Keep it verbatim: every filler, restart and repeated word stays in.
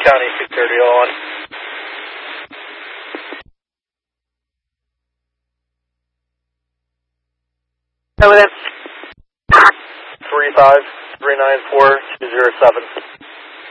County six thirty oh one. Over there. three five three nine four two zero seven.